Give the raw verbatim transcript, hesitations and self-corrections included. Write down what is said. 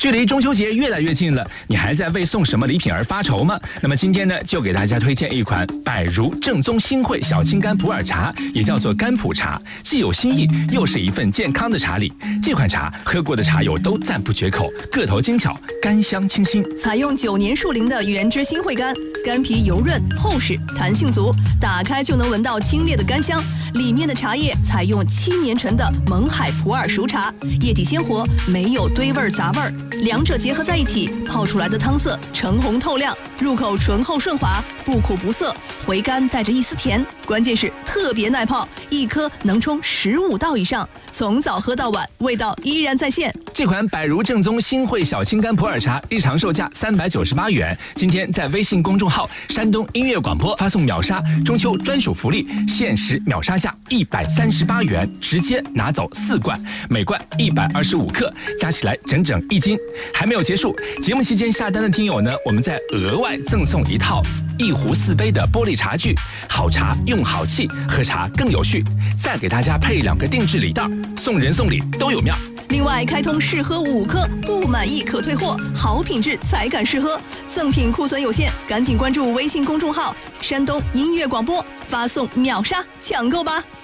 距离中秋节越来越近了，你还在为送什么礼品而发愁吗？那么今天呢，就给大家推荐一款百如正宗新会小青柑普洱茶，也叫做柑普茶，既有新意，又是一份健康的茶礼。这款茶喝过的茶友都赞不绝口，个头精巧，柑香清新。 采用九年树龄的原汁新会柑，柑皮油润厚实，弹性足，打开就能闻到清冽的柑香。里面的茶叶采用七年陈的勐海普洱熟茶，叶体鲜活，没有堆味杂味儿，两者结合在一起，泡出来的汤色橙红透亮，入口醇厚顺滑，不苦不涩，回甘带着一丝甜，关键是特别耐泡，一颗能冲十五道以上，从早喝到晚，味道依然在线。 这款百如正宗新会小青柑普洱茶日常售价三百九十八元，今天在微信公众号山东音乐广播发送秒杀中秋专属福利，限时秒杀价一百三十八元，直接拿走四罐，每罐一百二十五克，加起来整整一斤。还没有结束，节目期间下单的听友呢，我们再额外赠送一套一壶四杯的玻璃茶具，好茶用好气，喝茶更有序。再给大家配两个定制礼袋，送人送礼都有妙。 另外开通试喝五颗，不满意可退货，好品质才敢试喝。赠品库存有限，赶紧关注微信公众号山东音乐广播，发送秒杀抢购吧。